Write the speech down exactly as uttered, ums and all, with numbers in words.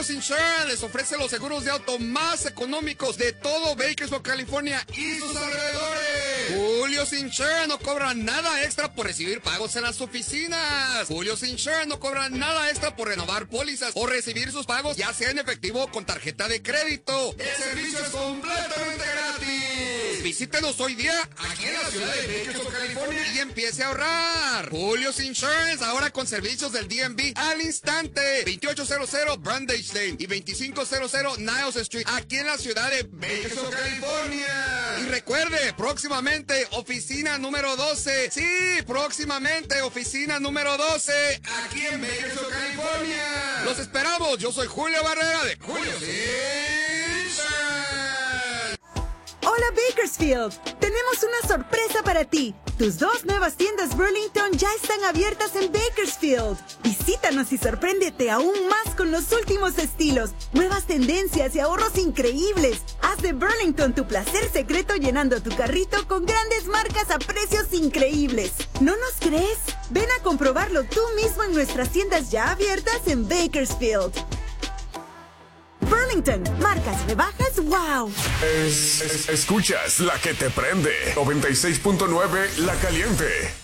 Julio's Insurance les ofrece los seguros de auto más económicos de todo Bakersfield, California y sus alrededores. Julio's Insurance no cobra nada extra por recibir pagos en las oficinas. Julio's Insurance no cobra nada extra por renovar pólizas o recibir sus pagos, ya sea en efectivo o con tarjeta de crédito. El servicio es completamente gratis. Visítenos hoy día aquí en la ciudad de Bakersfield, California, y empiece a ahorrar. Julio's Insurance, ahora con servicios del D M V al instante. veintiocho cero cero Brandage Lane y veinticinco cero cero Niles Street, aquí en la ciudad de Bakersfield, California. Y recuerde, próximamente, oficina número doce. Sí, próximamente, oficina número doce, aquí en Bakersfield, California. Los esperamos. Yo soy Julio Barrera de Julio's Insurance. Hola Bakersfield, tenemos una sorpresa para ti. Tus dos nuevas tiendas Burlington ya están abiertas en Bakersfield. Visítanos y sorpréndete aún más con los últimos estilos, nuevas tendencias y ahorros increíbles. Haz de Burlington tu placer secreto llenando tu carrito con grandes marcas a precios increíbles. ¿No nos crees? Ven a comprobarlo tú mismo en nuestras tiendas ya abiertas en Bakersfield. Burlington, marcas rebajas, wow. Es, es- escuchas la que te prende. noventa y seis punto nueve La Caliente.